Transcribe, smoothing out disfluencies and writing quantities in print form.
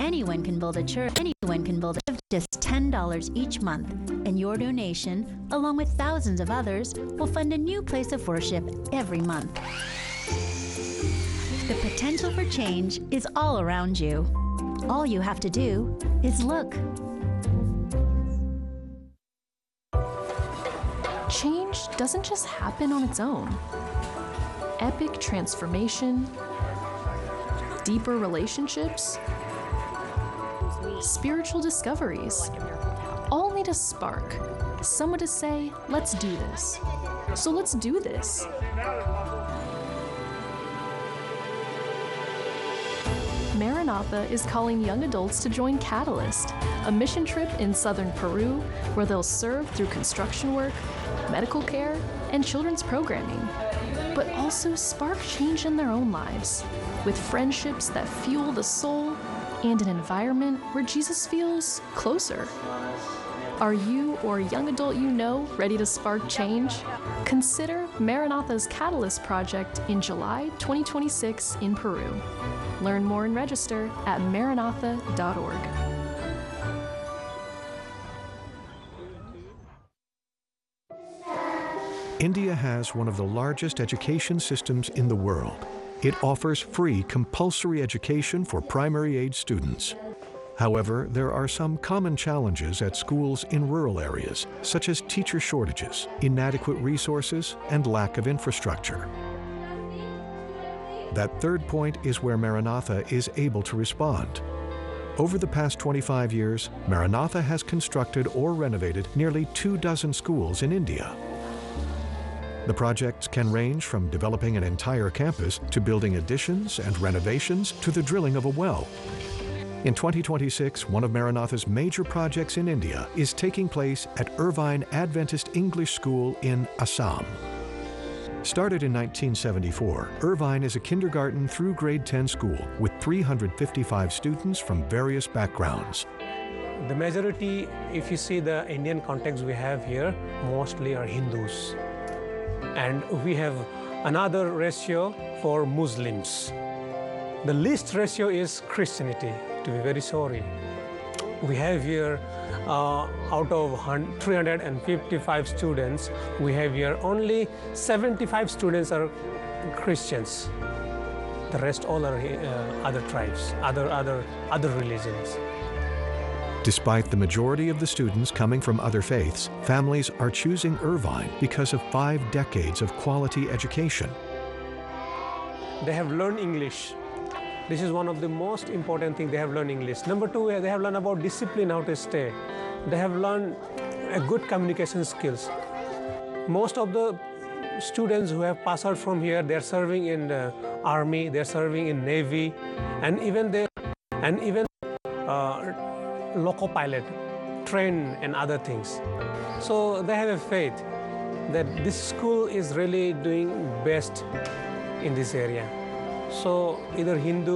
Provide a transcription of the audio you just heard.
Anyone can build a church. Anyone can build just $10 each month, and your donation, along with thousands of others, will fund a new place of worship every month. The potential for change is all around you. All you have to do is look. Change doesn't just happen on its own. Epic transformation, deeper relationships, spiritual discoveries, all need a spark, someone to say, let's do this. So let's do this. Maranatha is calling young adults to join Catalyst, a mission trip in southern Peru where they'll serve through construction work, medical care, and children's programming, but also spark change in their own lives with friendships that fuel the soul and an environment where Jesus feels closer. Are you or a young adult you know ready to spark change? Consider Maranatha's Catalyst project in July 2026 in Peru. Learn more and register at maranatha.org. India has one of the largest education systems in the world. It offers free compulsory education for primary age students. However, there are some common challenges at schools in rural areas, such as teacher shortages, inadequate resources, and lack of infrastructure. That third point is where Maranatha is able to respond. Over the past 25 years, Maranatha has constructed or renovated nearly 24 schools in India. The projects can range from developing an entire campus to building additions and renovations to the drilling of a well. In 2026, one of Maranatha's major projects in India is taking place at Irvine Adventist English School in Assam. Started in 1974, Irvine is a kindergarten through grade 10 school with 355 students from various backgrounds. The majority, if you see the Indian context we have here, mostly are Hindus. And we have another ratio for Muslims. The least ratio is Christianity, to be very sorry. We have here, out of 355 students, we have here only 75 students are Christians. The rest all are other tribes, other religions. Despite the majority of the students coming from other faiths, families are choosing Irvine because of 5 decades of quality education. They have learned English. This is one of the most important things. They have learned English. Number 2, they have learned about discipline, how to stay. They have learned a good communication skills. Most of the students who have passed out from here, they're serving in the army, they're serving in navy, and even loco pilot, train and other things. So they have a faith that this school is really doing best in this area. So either Hindu